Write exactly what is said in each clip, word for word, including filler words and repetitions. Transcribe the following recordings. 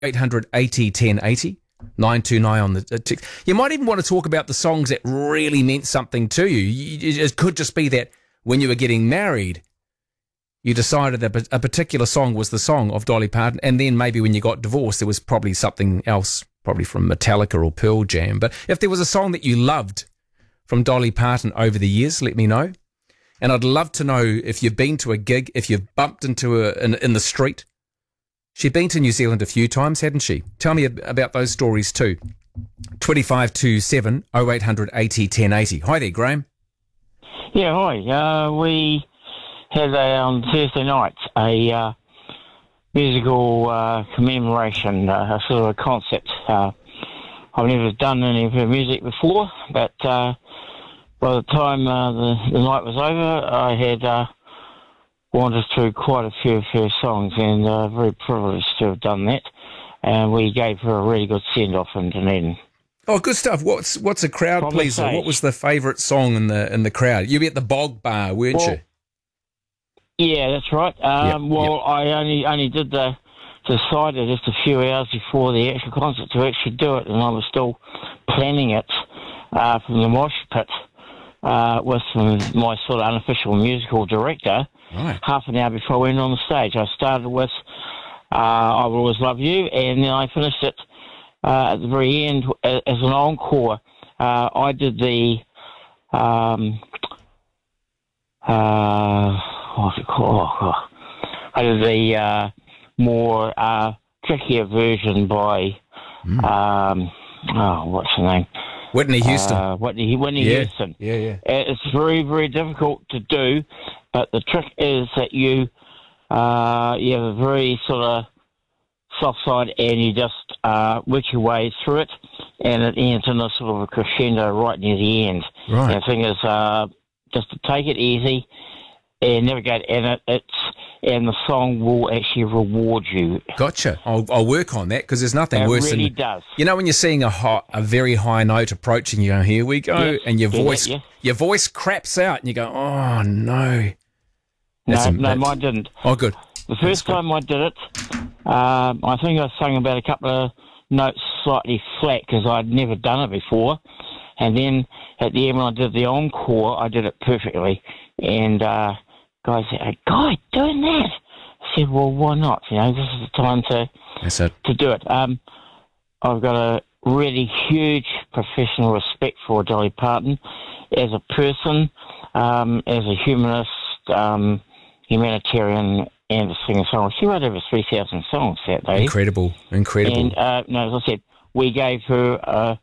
eight hundred eighty ten eighty. nine two nine on the text. You might even want to talk about the songs that really meant something to you. you. It could just be that when you were getting married, you decided that a particular song was the song of Dolly Parton, and then maybe when you got divorced, there was probably something else, probably from Metallica or Pearl Jam. But if there was a song that you loved from Dolly Parton over the years, let me know. And I'd love to know if you've been to a gig, if you've bumped into her in, in the street. She'd been to New Zealand a few times, hadn't she? Tell me about those stories too. twenty-five two seven oh eight hundred eighty ten eighty. Hi there, Graham. Yeah, hi. Uh, we had a, on Thursday night a uh, musical uh, commemoration, uh, a sort of a concert. Uh, I've never done any of her music before, but uh, by the time uh, the, the night was over, I had uh, wandered through quite a few of her songs, and uh, very privileged to have done that. And we gave her a really good send-off in Dunedin. Oh, good stuff. What's what's a crowd From pleaser? What was the favourite song in the in the crowd? You were at the Bog Bar, weren't well, you? Yeah, that's right. Um, Yep, well, yep. I only only did the decided just a few hours before the actual concert to actually do it, and I was still planning it uh, from the mosh pit uh, with my sort of unofficial musical director. Right. Half an hour before I went on the stage, I started with uh, "I Will Always Love You," and then I finished it uh, at the very end as an encore. Uh, I did the um, uh, what's it called? Oh, I did the uh, more uh, trickier version by Mm. um, oh, what's her name? Whitney Houston. Uh, Whitney, Whitney yeah. Houston. Yeah, yeah. It's very, very difficult to do, but the trick is that you uh, you have a very sort of soft side, and you just uh, work your way through it, and it ends in a sort of a crescendo right near the end. Right. And the thing is, uh, just to take it easy and navigate, and it, it's and the song will actually reward you. Gotcha. I'll, I'll work on that because there's nothing It worse really than does. you know when you're seeing a high, a very high note approaching you. Go, here we go, Yes, and your do that, voice yes. your voice craps out, and you go, oh no. That's No, a- no, that's- mine didn't. Oh, good. The first good. time I did it, um, I think I sang about a couple of notes slightly flat because I'd never done it before. And then at the end when I did the encore, I did it perfectly. And uh, guys said, "Hey, guy, doing that?" I said, "Well, why not? You know, this is the time to That's it. to do it." Um, I've got a really huge professional respect for Dolly Parton as a person, um, as a humanist, um, humanitarian, and a singer-songwriter. She wrote over three thousand songs that day. Incredible, incredible. And, uh, no, as I said, we gave her a,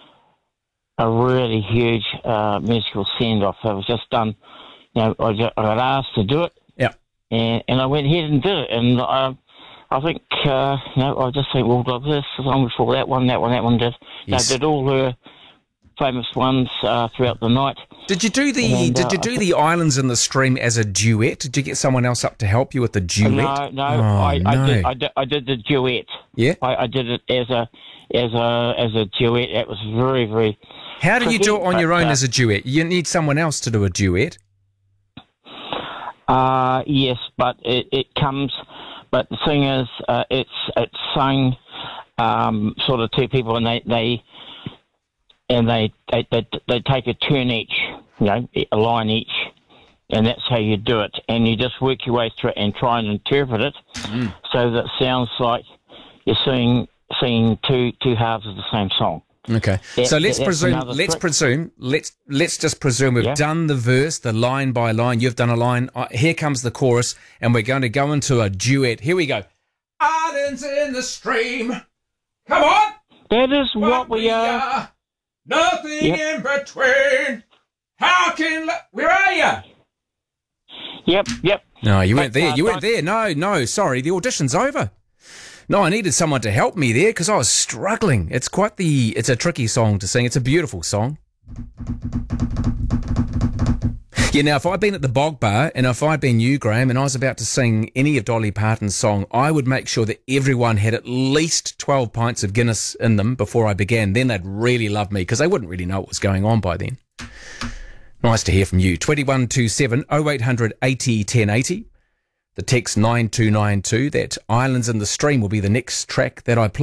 a really huge uh, musical send-off. It was just done, you know, I, just, I got asked to do it, Yeah. and, and I went ahead and did it. And I, I think, uh, you know, I just think, well, like this song before that one, that one, that one did. Yes. I did all her famous ones uh, throughout the night. Did you do the And, Did uh, you do the Islands in the Stream as a duet? Did you get someone else up to help you with the duet? No, no, Oh, I, I, no. did, I, did, I did the duet. Yeah. I, I did it as a as a as a duet. It was very, very. How do you do it on tricky, your but, own uh, as a duet? You need someone else to do a duet. Uh, yes, but it, it comes. But the thing is, uh, it's it's sung um, sort of two people, and they they and they they, they they take a turn each, you know, a line each, and that's how you do it. And you just work your way through it and try and interpret it Mm. so that it sounds like you're singing singing two two halves of the same song. Okay, That- so let's that's presume. another Let's trick. presume. Let's let's just presume we've Yeah. done the verse, the line by line. You've done a line. Uh, here comes the chorus, and we're going to go into a duet. Here we go. Islands in the stream. Come on. That is what we are. are. Nothing Yep. in between. How can? Where are you? Yep, yep. No, you weren't But, there. uh, You weren't don't- there. No, no. Sorry, the audition's over. No, I needed someone to help me there because I was struggling. It's quite the. It's a tricky song to sing. It's a beautiful song. Yeah, now if I'd been at the Bog Bar and if I'd been you, Graham, and I was about to sing any of Dolly Parton's song, I would make sure that everyone had at least twelve pints of Guinness in them before I began. Then they'd really love me because they wouldn't really know what was going on by then. Nice to hear from you. twenty-one two seven oh eight hundred eighty ten eighty. the text nine two nine two. That Islands in the Stream will be the next track that I play.